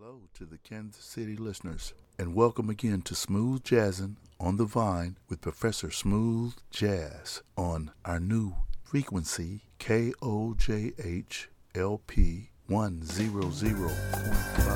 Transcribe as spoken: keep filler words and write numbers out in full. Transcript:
Hello to the Kansas City listeners, and welcome again to Smooth Jazzin' on the Vine with Professor Smooth Jazz on our new frequency, K O J H L P one hundred point five.